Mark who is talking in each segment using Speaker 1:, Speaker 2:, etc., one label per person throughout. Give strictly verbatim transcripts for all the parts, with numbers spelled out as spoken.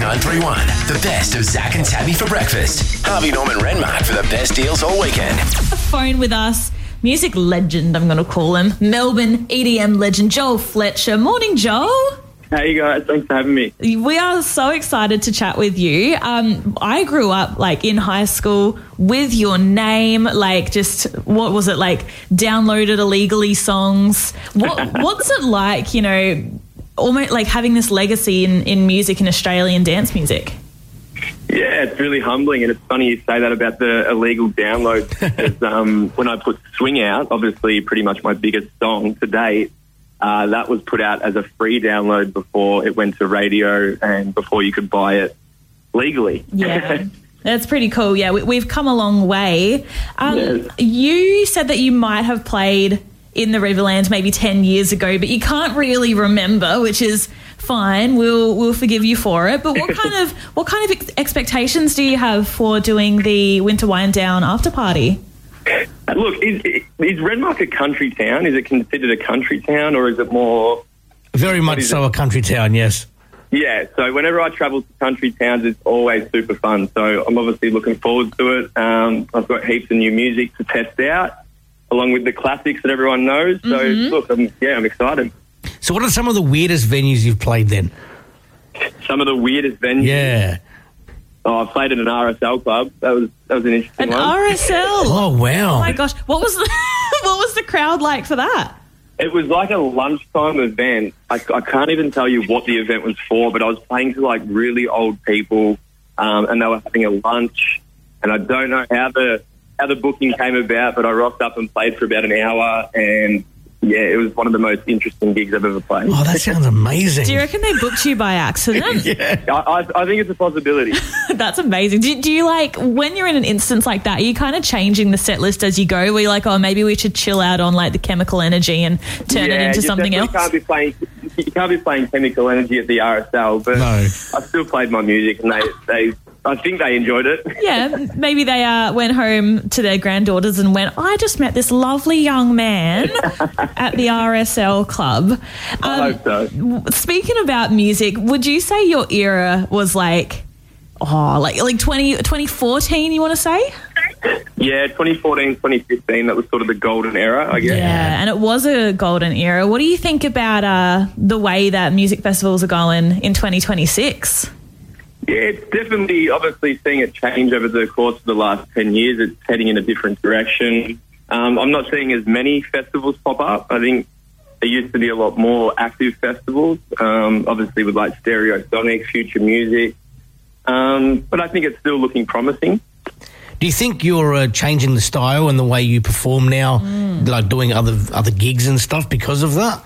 Speaker 1: nine three one, the best of Zach and Tabby for breakfast. Harvey Norman Renmark for the best deals all weekend.
Speaker 2: A phone with us, music legend, I'm going to call him, Melbourne E D M legend, Joel Fletcher. Morning, Joel.
Speaker 3: Hey guys, thanks for having me.
Speaker 2: We are so excited to chat with you. Um, I grew up like in high school with your name, like just, what was it, like downloaded illegally songs. What What's it like, you know, almost like having this legacy in, in music, in Australian dance music?
Speaker 3: Yeah, it's really humbling, and it's funny you say that about the illegal downloads. Because um, when I put Swing out, obviously pretty much my biggest song to date, Uh, that was put out as a free download before it went to radio and before you could buy it legally.
Speaker 2: Yeah, that's pretty cool. Yeah, we, we've come a long way. Um,
Speaker 3: Yes.
Speaker 2: You said that you might have played in the Riverlands maybe ten years ago, but you can't really remember, which is fine. We'll we'll forgive you for it. But what kind of what kind of ex- expectations do you have for doing the Winter Wind Down after party?
Speaker 3: Look, is, is Renmark a country town? Is it considered a country town, or is it more...
Speaker 4: Very much so a country town, yes.
Speaker 3: Yeah, so whenever I travel to country towns, it's always super fun. So I'm obviously looking forward to it. Um, I've got heaps of new music to test out, along with the classics that everyone knows. So,
Speaker 2: Mm-hmm.
Speaker 3: look, I'm, yeah, I'm excited.
Speaker 4: So what are some of the weirdest venues you've played then?
Speaker 3: Some of the weirdest venues.
Speaker 4: Yeah.
Speaker 3: Oh, I played at an R S L club. That was that was an interesting
Speaker 2: An
Speaker 3: one.
Speaker 2: R S L.
Speaker 4: Oh, wow.
Speaker 2: Oh my gosh, what was the what was the crowd like for that?
Speaker 3: It was like a lunchtime event. I, I can't even tell you what the event was for, but I was playing to like really old people, um, and they were having a lunch. And I don't know how the how the booking came about, but I rocked up and played for about an hour, and yeah, it was one of the most interesting gigs I've ever played.
Speaker 4: Oh, that sounds amazing.
Speaker 2: Do you reckon they booked you by accident?
Speaker 4: Yeah.
Speaker 3: I, I, I think it's a possibility.
Speaker 2: That's amazing. Do, do you like, when you're in an instance like that, are you kind of changing the set list as you go? Where you're like, oh, maybe we should chill out on like the Chemical Energy and turn it
Speaker 3: Yeah,
Speaker 2: into
Speaker 3: you
Speaker 2: something else?
Speaker 3: definitely Can't be playing, you can't be playing Chemical Energy at the R S L, but
Speaker 4: No.
Speaker 3: I still played my music, and they, they I think they enjoyed it.
Speaker 2: Yeah, maybe they uh, went home to their granddaughters and went, I just met this lovely young man at the R S L club. Um,
Speaker 3: I hope so.
Speaker 2: w- Speaking about music, would you say your era was like, oh, like like twenty, twenty fourteen, you want to say?
Speaker 3: Yeah, twenty fourteen, twenty fifteen, that was sort of the golden era, I guess.
Speaker 2: Yeah, and it was a golden era. What do you think about uh, the way that music festivals are going in twenty twenty-six?
Speaker 3: Yeah, it's definitely, obviously, seeing it change over the course of the last ten years. It's heading in a different direction. Um, I'm not seeing as many festivals pop up. I think there used to be a lot more active festivals, um, obviously with like Stereosonic, Future Music. Um, but I think it's still looking promising.
Speaker 4: Do you think you're uh, changing the style and the way you perform now, like doing other other gigs and stuff because of that?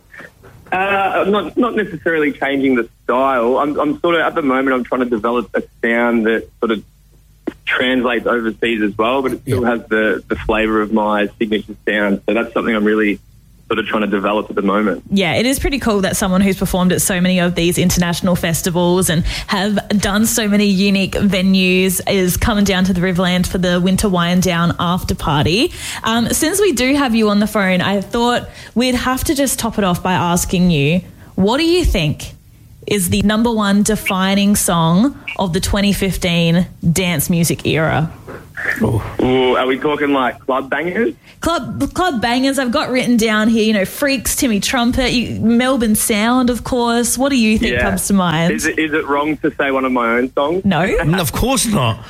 Speaker 3: Uh, not not necessarily changing the style. I'm, I'm sort of, at the moment, I'm trying to develop a sound that sort of translates overseas as well, but it still
Speaker 4: Yeah.
Speaker 3: has the, the flavour of my signature sound. So that's something I'm really sort of trying to develop at the moment.
Speaker 2: Yeah, it is pretty cool that someone who's performed at so many of these international festivals and have done so many unique venues is coming down to the Riverland for the Winter Wind Down after party. Um, since we do have you on the phone, I thought we'd have to just top it off by asking you, what do you think is the number one defining song of the twenty fifteen dance music era?
Speaker 3: Ooh, are we talking like club bangers?
Speaker 2: Club club bangers, I've got written down here, you know, Freaks, Timmy Trumpet, you, Melbourne Sound, of course. What do you think comes to mind?
Speaker 3: Is it, is it wrong to say one of my own songs?
Speaker 2: No?
Speaker 4: No, of course not.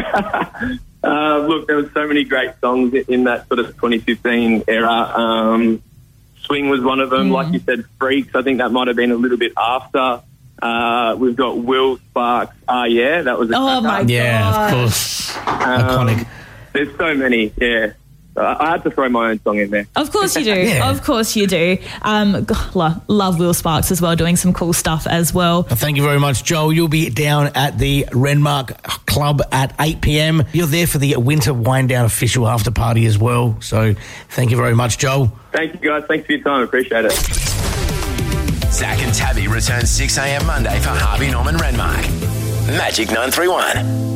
Speaker 3: Uh, look, there were so many great songs in that sort of twenty fifteen era. Um, Swing was one of them.
Speaker 2: Mm.
Speaker 3: Like you said, Freaks, I think that might have been a little bit after. Uh, we've got Will Sparks. Ah, yeah, that was a
Speaker 2: Oh, my
Speaker 3: cracker.
Speaker 4: Yeah,
Speaker 2: God.
Speaker 4: of course.
Speaker 3: Um,
Speaker 4: Iconic.
Speaker 3: There's so many, yeah. Uh, I had to throw my own song in there.
Speaker 2: Of course you do.
Speaker 4: Yeah.
Speaker 2: Of course you do. Um, g- lo- love Will Sparks as well, doing some cool stuff as well.
Speaker 4: Well, thank you very much, Joel. You'll be down at the Renmark Club at eight p.m. You're there for the Winter Wind Down official after party as well. So thank you very much, Joel.
Speaker 3: Thank you, guys. Thanks for your time. Appreciate it.
Speaker 1: Zach and Tabby return six a.m. Monday for Harvey Norman Renmark. Magic nine three one.